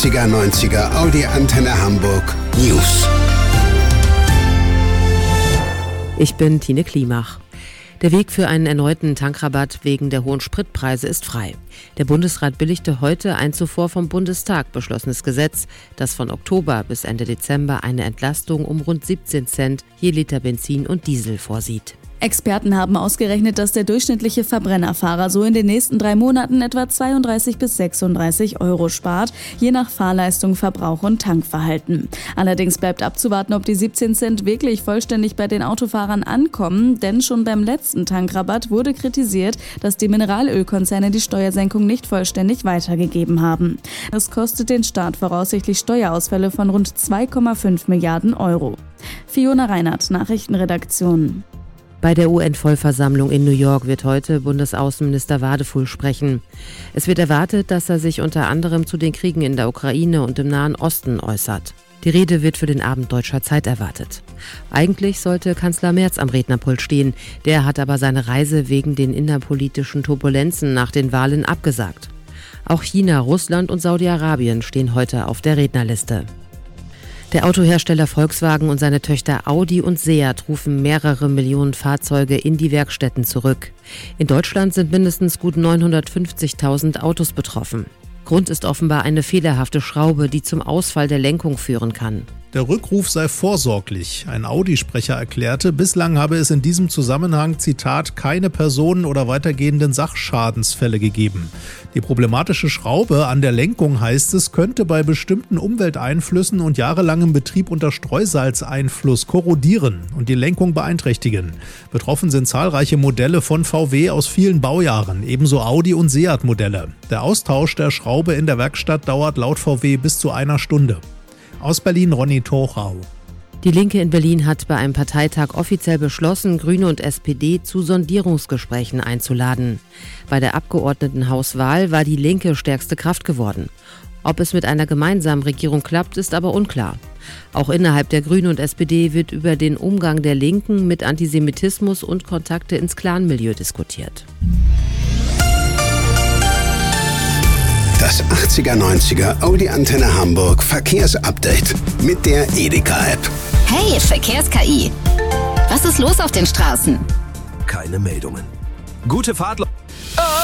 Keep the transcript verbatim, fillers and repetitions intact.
achtziger neunziger Audi Antenne Hamburg News. Ich bin Tine Klimach. Der Weg für einen erneuten Tankrabatt wegen der hohen Spritpreise ist frei. Der Bundesrat billigte heute ein zuvor vom Bundestag beschlossenes Gesetz, das von Oktober bis Ende Dezember eine Entlastung um rund siebzehn Cent je Liter Benzin und Diesel vorsieht. Experten haben ausgerechnet, dass der durchschnittliche Verbrennerfahrer so in den nächsten drei Monaten etwa zweiunddreißig bis sechsunddreißig Euro spart, je nach Fahrleistung, Verbrauch und Tankverhalten. Allerdings bleibt abzuwarten, ob die siebzehn Cent wirklich vollständig bei den Autofahrern ankommen, denn schon beim letzten Tankrabatt wurde kritisiert, dass die Mineralölkonzerne die Steuersenkung nicht vollständig weitergegeben haben. Das kostet den Staat voraussichtlich Steuerausfälle von rund zwei Komma fünf Milliarden Euro. Fiona Reinhardt, Nachrichtenredaktion. Bei der U N-Vollversammlung in New York wird heute Bundesaußenminister Wadefuhl sprechen. Es wird erwartet, dass er sich unter anderem zu den Kriegen in der Ukraine und im Nahen Osten äußert. Die Rede wird für den Abend deutscher Zeit erwartet. Eigentlich sollte Kanzler Merz am Rednerpult stehen. Der hat aber seine Reise wegen den innerpolitischen Turbulenzen nach den Wahlen abgesagt. Auch China, Russland und Saudi-Arabien stehen heute auf der Rednerliste. Der Autohersteller Volkswagen und seine Töchter Audi und Seat rufen mehrere Millionen Fahrzeuge in die Werkstätten zurück. In Deutschland sind mindestens gut neunhundertfünfzigtausend Autos betroffen. Grund ist offenbar eine fehlerhafte Schraube, die zum Ausfall der Lenkung führen kann. Der Rückruf sei vorsorglich. Ein Audi-Sprecher erklärte, bislang habe es in diesem Zusammenhang, Zitat, keine Personen- oder weitergehenden Sachschadensfälle gegeben. Die problematische Schraube an der Lenkung, heißt es, könnte bei bestimmten Umwelteinflüssen und jahrelangem Betrieb unter Streusalzeinfluss korrodieren und die Lenkung beeinträchtigen. Betroffen sind zahlreiche Modelle von V W aus vielen Baujahren, ebenso Audi- und Seat-Modelle. Der Austausch der Schraube in der Werkstatt dauert laut V W bis zu einer Stunde. Aus Berlin Ronny Tochau. Die Linke in Berlin hat bei einem Parteitag offiziell beschlossen, Grüne und S P D zu Sondierungsgesprächen einzuladen. Bei der Abgeordnetenhauswahl war die Linke stärkste Kraft geworden. Ob es mit einer gemeinsamen Regierung klappt, ist aber unklar. Auch innerhalb der Grünen und S P D wird über den Umgang der Linken mit Antisemitismus und Kontakte ins Clanmilieu diskutiert. Das achtziger neunziger Audi Antenne Hamburg Verkehrsupdate mit der Edeka-App. Hey, Verkehrs-K I. Was ist los auf den Straßen? Keine Meldungen. Gute Fahrt.